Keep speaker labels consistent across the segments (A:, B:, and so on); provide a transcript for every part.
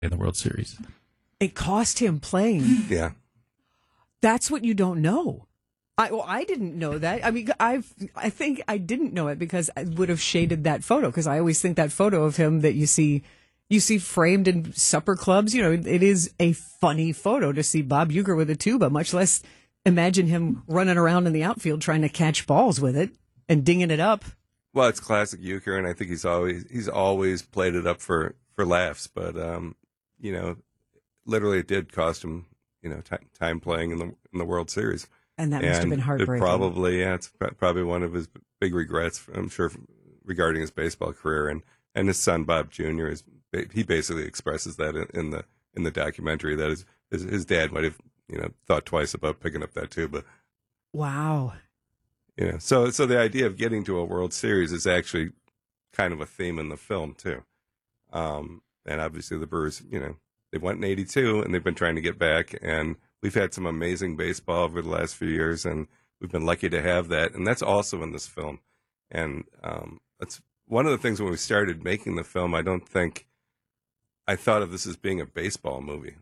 A: in the World Series.
B: It cost him playing.
C: Yeah.
B: That's what you don't know. I didn't know that. I mean, I think I didn't know it because I would have shaded that photo, because I always think that photo of him that you see framed in supper clubs. You know, it is a funny photo to see Bob Uecker with a tuba, much less imagine him running around in the outfield trying to catch balls with it and dinging it up.
C: Well, it's classic Uecker, and I think he's always played it up for laughs. But you know, literally, it did cost him, you know, time playing in the World Series,
B: and that must have been heartbreaking.
C: It's probably one of his big regrets, I'm sure, regarding his baseball career. And his son Bob Jr. He basically expresses that in the documentary, that his dad might have, you know, thought twice about picking up that tuba.
B: Wow.
C: You know, so the idea of getting to a World Series is actually kind of a theme in the film too. And obviously the Brewers, you know, they went in '82 and they've been trying to get back, and we've had some amazing baseball over the last few years, and we've been lucky to have that. And that's also in this film. And that's one of the things when we started making the film, I don't think I thought of this as being a baseball movie.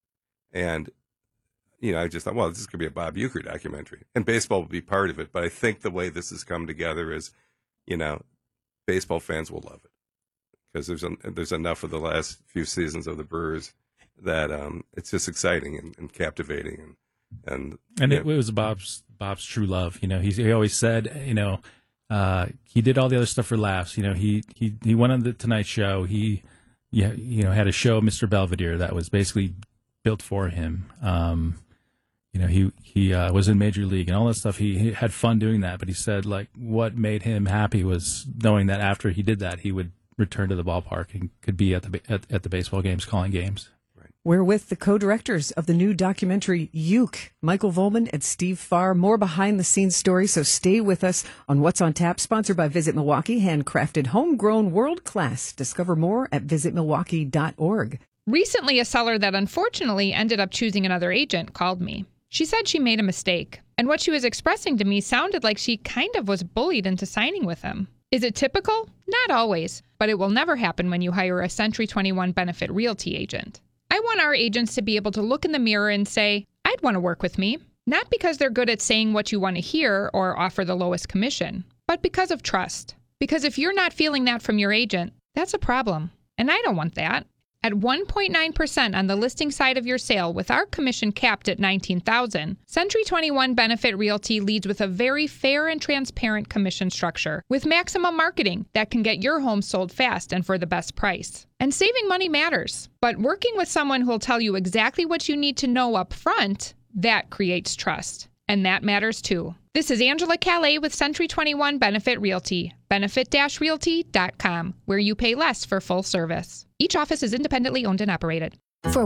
C: And, you know, I just thought, well, this could be a Bob Uecker documentary, and baseball will be part of it. But I think the way this has come together is, you know, baseball fans will love it, because there's enough of the last few seasons of the Brewers that it's just exciting and captivating. And
A: it was Bob's true love. You know, he always said, you know, he did all the other stuff for laughs. You know, he went on the Tonight Show. He had a show, Mr. Belvedere, that was basically built for him. You know, he was in Major League and all that stuff. He had fun doing that, but he said, like, what made him happy was knowing that after he did that, he would return to the ballpark and could be at the baseball games, calling games.
B: We're with the co-directors of the new documentary, Uke, Michael Volman and Steve Farr. More behind-the-scenes stories, so stay with us on What's on Tap, sponsored by Visit Milwaukee, handcrafted, homegrown, world-class. Discover more at visitmilwaukee.org.
D: Recently, a seller that unfortunately ended up choosing another agent called me. She said she made a mistake, and what she was expressing to me sounded like she kind of was bullied into signing with him. Is it typical? Not always, but it will never happen when you hire a Century 21 Benefit Realty agent. I want our agents to be able to look in the mirror and say, I'd want to work with me. Not because they're good at saying what you want to hear or offer the lowest commission, but because of trust. Because if you're not feeling that from your agent, that's a problem. And I don't want that. At 1.9% on the listing side of your sale, with our commission capped at $19,000, Century 21 Benefit Realty leads with a very fair and transparent commission structure, with maximum marketing that can get your home sold fast and for the best price. And saving money matters, but working with someone who will tell you exactly what you need to know up front, that creates trust. And that matters too. This is Angela Calais with Century 21 Benefit Realty, benefit-realty.com, where you pay less for full service. Each office is independently owned and operated.
E: For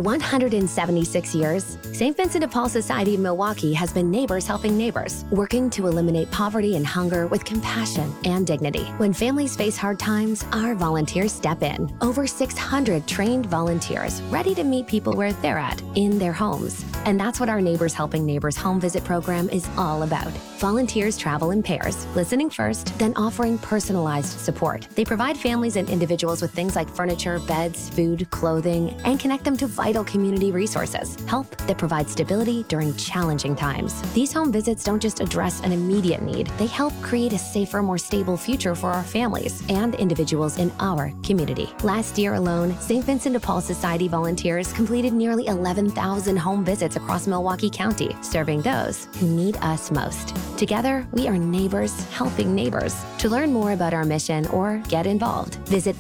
E: 176 years, St. Vincent de Paul Society of Milwaukee has been neighbors helping neighbors, working to eliminate poverty and hunger with compassion and dignity. When families face hard times, our volunteers step in. Over 600 trained volunteers ready to meet people where they're at, in their homes. And that's what our Neighbors Helping Neighbors home visit program is all about. Volunteers travel in pairs, listening first, then offering personalized support. They provide families and individuals with things like furniture, beds, food, clothing, and connect them to vital community resources. Help that provides stability during challenging times. These home visits don't just address an immediate need. They help create a safer, more stable future for our families and individuals in our community. Last year alone, St. Vincent de Paul Society volunteers completed nearly 11,000 home visits across Milwaukee County, serving those who need us most. Together, we are neighbors helping neighbors. To learn more about our mission or get involved, visit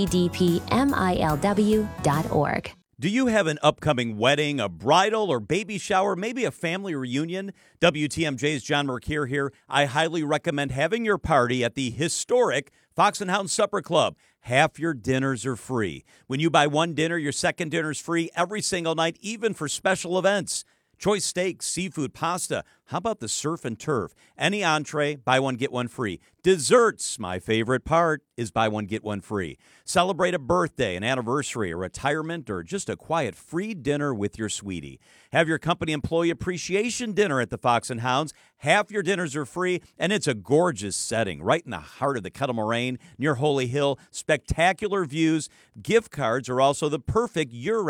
E: svdpmilw.org.
F: Do you have an upcoming wedding, a bridal or baby shower, maybe a family reunion? WTMJ's John Mercure here. I highly recommend having your party at the historic Fox and Hound Supper Club. Half your dinners are free. When you buy one dinner, your second dinner is free every single night, even for special events. Choice steaks, seafood, pasta. How about the surf and turf? Any entree, buy one, get one free. Desserts, my favorite part, is buy one, get one free. Celebrate a birthday, an anniversary, a retirement, or just a quiet free dinner with your sweetie. Have your company employee appreciation dinner at the Fox and Hounds. Half your dinners are free, and it's a gorgeous setting right in the heart of the Kettle Moraine near Holy Hill. Spectacular views. Gift cards are also the perfect year-round